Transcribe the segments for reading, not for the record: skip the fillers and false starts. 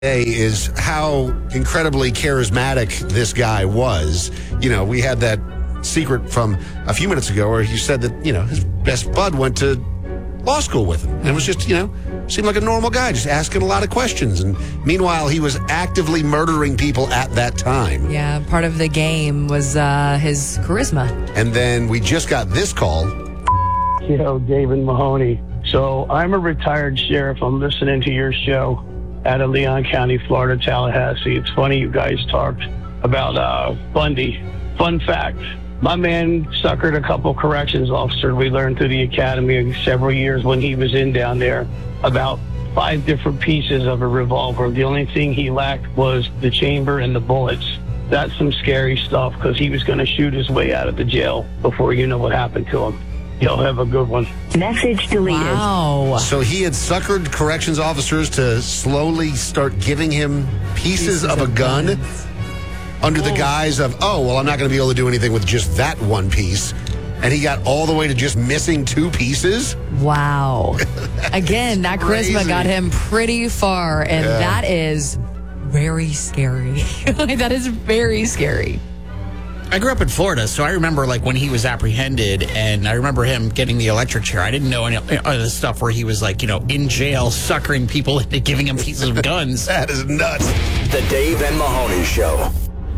Is how incredibly charismatic this guy was. We had that secret from a few minutes ago where he said that, his best bud went to law school with him. And it was just, seemed like a normal guy, just asking a lot of questions. And meanwhile, he was actively murdering people at that time. Yeah, part of the game was his charisma. And then we just got this call. David Mahoney. So I'm a retired sheriff. I'm listening to your show out of Leon County, Florida, Tallahassee. It's funny you guys talked about Bundy. Fun fact, my man suckered a couple corrections officers we learned through the academy several years when he was in down there. About 5 different pieces of a revolver. The only thing he lacked was the chamber and the bullets. That's some scary stuff because he was going to shoot his way out of the jail before you know what happened to him. Y'all have a good one. Message deleted. Wow. So he had suckered corrections officers to slowly start giving him pieces of a gun under the guise of, I'm not going to be able to do anything with just that one piece. And he got all the way to just missing 2 pieces? Wow. Again, that charisma got him pretty far, and that is very scary. That is very scary. I grew up in Florida, so I remember when he was apprehended, and I remember him getting the electric chair. I didn't know any of the stuff where he was in jail, suckering people into giving him pieces of guns. That is nuts. The Dave and Mahoney Show.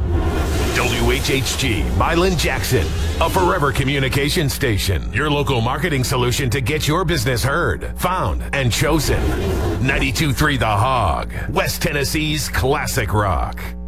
WHHG, Milan Jackson, a forever communication station. Your local marketing solution to get your business heard, found, and chosen. 92.3 The Hog, West Tennessee's classic rock.